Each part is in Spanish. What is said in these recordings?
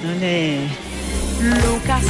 Lucas.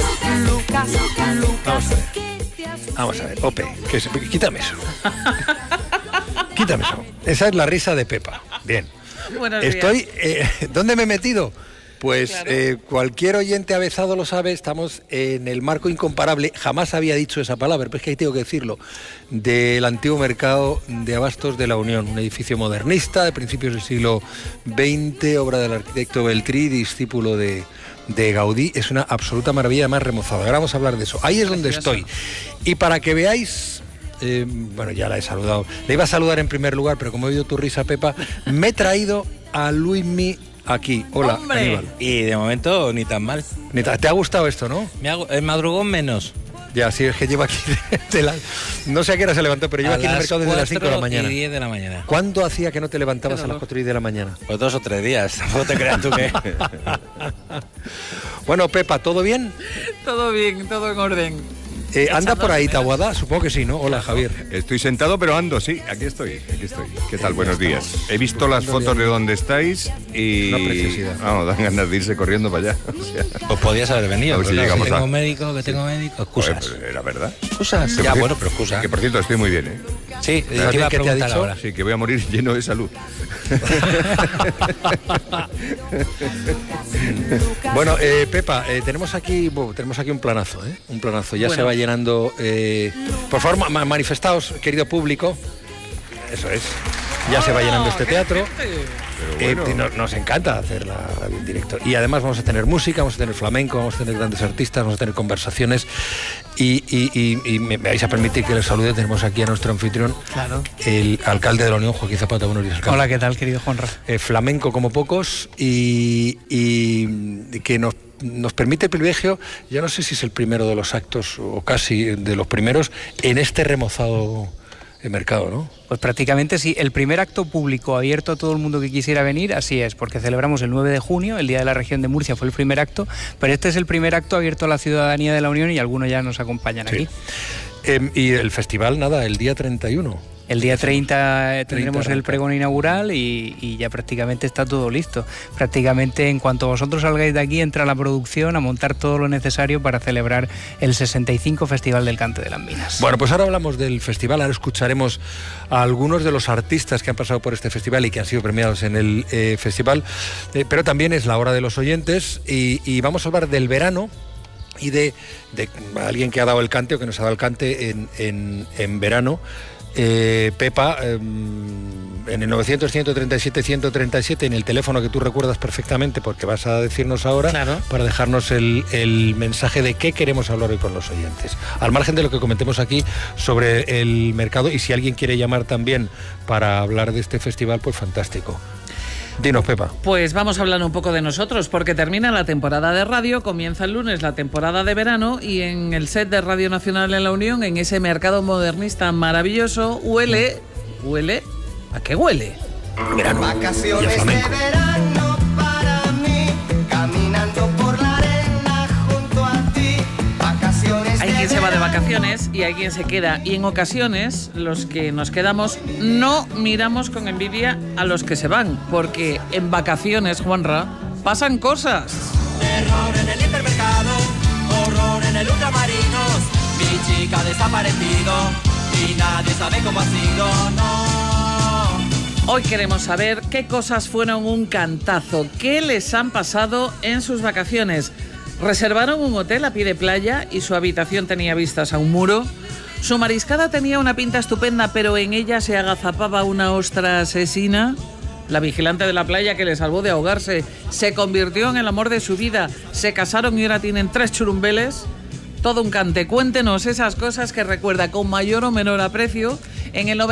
Vamos a ver, Ope, quítame eso. Quítame eso. Esa es la risa de Pepa. Bien. Buenos días. Estoy... ¿Dónde me he metido? Pues claro. cualquier oyente avezado lo sabe, estamos en el marco incomparable, jamás había dicho esa palabra, pero es que ahí tengo que decirlo, del antiguo mercado de abastos de la Unión, un edificio modernista de principios del siglo XX, obra del arquitecto Beltrí, discípulo de Gaudí. Es una absoluta maravilla, además remozado. Ahora vamos a hablar de eso. Ahí es donde estoy. Y para que veáis... bueno, ya la he saludado. Le iba a saludar en primer lugar, pero como he oído tu risa, Pepa, me he traído a Luismi aquí. Hola, ¡hombre! Aníbal. Y de momento ni tan mal. ¿Te ha gustado esto, no? El madrugón menos. Ya, sí, es que lleva aquí no sé a qué hora se levantó, pero lleva aquí en el mercado desde las 5 de la mañana. 10 de la mañana. ¿Cuándo hacía que no te levantabas a las 4 y 10 de la mañana? Pues 2 o 3 días, tampoco te creas tú que... Bueno, Pepa, ¿todo bien? Todo bien, todo en orden. ¿Anda por ahí Taboada? Supongo que sí, ¿no? Hola, Javier. Estoy sentado, pero ando, sí, aquí estoy. ¿Qué tal? Buenos días. He visto las fotos de donde estáis y... Una preciosidad. Vamos, dan ganas de irse corriendo para allá. O sea, Pues podías haber venido. A ver si pero llegamos que tengo a- médico, excusas. joder, era verdad. ¿Excusas? Que Ya, por bueno, cierto- pero excusas. Que por cierto, estoy muy bien, ¿eh? Sí, ¿Pero te iba a qué te ha preguntar dicho? ahora. Sí, que voy a morir lleno de salud. Bueno, Pepa, tenemos aquí un planazo, ¿eh? Un planazo. Ya Bueno. se va llenando. Por favor, manifestaos, querido público. Eso es. Ya se va llenando este teatro. Pero bueno. Nos encanta hacer la radio en directo. Y además vamos a tener música, vamos a tener flamenco, vamos a tener grandes artistas, vamos a tener conversaciones. Y me vais a permitir que les salude. Tenemos aquí a nuestro anfitrión, Claro. el alcalde de la Unión, Joaquín Zapata. Buenos días, alcalde. Hola, ¿qué tal, querido Juanra? Flamenco como pocos y que nos permite el privilegio, yo no sé si es el primero de los actos o casi de los primeros en este remozado mercado, ¿no? Pues prácticamente sí. El primer acto público abierto a todo el mundo que quisiera venir, así es, porque celebramos el 9 de junio, el Día de la Región de Murcia fue el primer acto, pero este es el primer acto abierto a la ciudadanía de la Unión y algunos ya nos acompañan Sí. aquí. Y el festival, nada, el día 31. El día 30 tendremos el arranca. pregón inaugural y ya prácticamente está todo listo. Prácticamente en cuanto vosotros salgáis de aquí entra la producción a montar todo lo necesario para celebrar el 65 Festival del Cante de las Minas. Bueno, pues ahora hablamos del festival, ahora escucharemos a algunos de los artistas que han pasado por este festival y que han sido premiados en el festival, pero también es la hora de los oyentes y vamos a hablar del verano y de alguien que ha dado el cante o que nos ha dado el cante en verano. Pepa, en el 900-137-137, en el teléfono que tú recuerdas perfectamente porque vas a decirnos ahora, Claro. para dejarnos el mensaje de qué queremos hablar hoy con los oyentes. Al margen de lo que comentemos aquí sobre el mercado, y si alguien quiere llamar también para hablar de este festival, pues fantástico. Dinos, Pepa. Pues vamos a hablar un poco de nosotros, porque termina la temporada de radio, comienza el lunes la temporada de verano y en el set de Radio Nacional en la Unión, en ese mercado modernista maravilloso, huele... ¿A qué huele? Verano y a Vacaciones de flamenco. verano para mí, caminando por la arena junto a ti. Vacaciones Hay quien se va de vacaciones y hay quien se queda. Y en ocasiones, los que nos quedamos no miramos con envidia a los que se van, porque en vacaciones, Juanra, pasan cosas. Terror en el hipermercado, horror en el ultramarinos. Mi chica ha desaparecido y nadie sabe cómo ha sido, no. Hoy queremos saber qué cosas fueron un cantazo, qué les han pasado en sus vacaciones. ¿Reservaron un hotel a pie de playa y su habitación tenía vistas a un muro? ¿Su mariscada tenía una pinta estupenda, pero en ella se agazapaba una ostra asesina? La vigilante de la playa que le salvó de ahogarse se convirtió en el amor de su vida. Se casaron y ahora tienen 3 churumbeles. Todo un cante. Cuéntenos esas cosas que recuerda con mayor o menor aprecio en el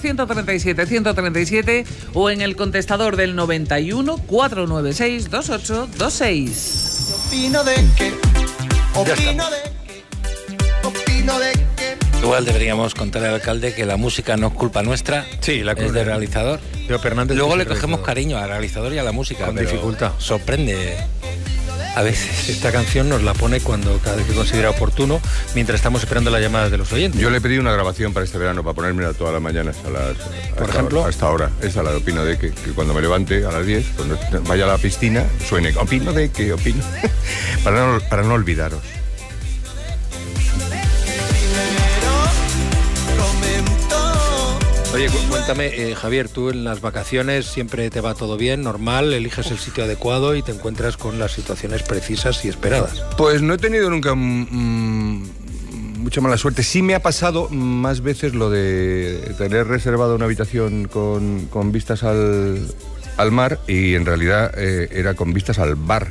900-137-137 o en el contestador del 91-496-2826. Opino de que, opino de que, opino de que. Igual deberíamos contarle al alcalde que la música no es culpa nuestra, Sí, la es culpa- del realizador. Pero Fernández Luego es le el cogemos realizador. cariño al realizador y a la música, Con pero dificultad. sorprende. A veces. Esta canción nos la pone cada vez que considera oportuno, mientras estamos esperando las llamadas de los oyentes. Yo le pedí una grabación para este verano, para ponérmela todas las mañanas Por ejemplo, hasta ahora. Esa la de Opino de que cuando me levante a las 10, cuando vaya a la piscina, suene Opino de que, opino. para no olvidaros. Oye, cuéntame, Javier, tú en las vacaciones siempre te va todo bien, normal, eliges el sitio adecuado y te encuentras con las situaciones precisas y esperadas. Pues no he tenido nunca mucha mala suerte. Sí me ha pasado más veces lo de tener reservado una habitación con vistas al mar y en realidad era con vistas al bar.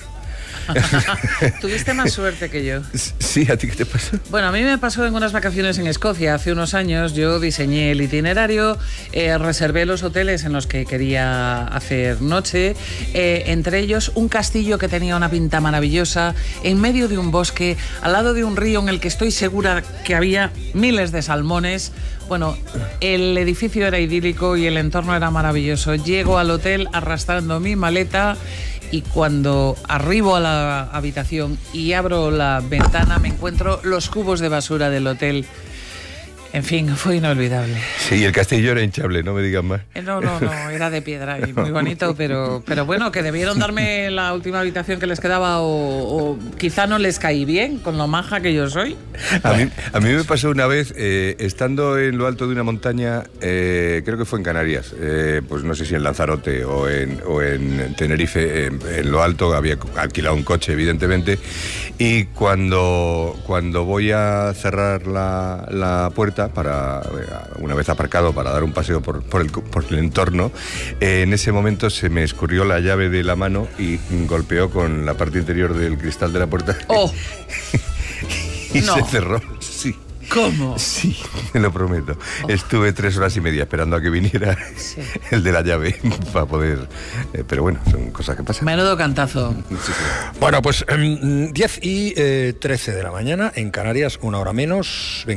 Tuviste más suerte que yo. Sí, ¿a ti qué te pasó? Bueno, a mí me pasó en unas vacaciones en Escocia hace unos años. Yo diseñé el itinerario, reservé los hoteles en los que quería hacer noche, entre ellos un castillo que tenía una pinta maravillosa, en medio de un bosque, al lado de un río en el que estoy segura que había miles de salmones. Bueno, el edificio era idílico y el entorno era maravilloso. Llego al hotel arrastrando mi maleta y cuando arribo a la habitación y abro la ventana me encuentro los cubos de basura del hotel. En fin, fue inolvidable. Sí, el castillo era hinchable, no me digas más. No, era de piedra y muy bonito, pero bueno, que debieron darme la última habitación que les quedaba o quizá no les caí bien con lo maja que yo soy. A mí me pasó una vez, estando en lo alto de una montaña, creo que fue en Canarias, pues no sé si en Lanzarote o en Tenerife, en lo alto había alquilado un coche, evidentemente, y cuando voy a cerrar la puerta, una vez aparcado para dar un paseo por el entorno, en ese momento se me escurrió la llave de la mano y golpeó con la parte interior del cristal de la puerta. ¡Oh! Y No. se cerró, sí. ¿Cómo? Sí, te lo prometo. Estuve 3 horas y media esperando a que viniera el de la llave para poder... pero bueno, son cosas que pasan. Menudo cantazo. Sí. Bueno, pues 10 y 13 de la mañana, en Canarias, 1 hora menos. Venga.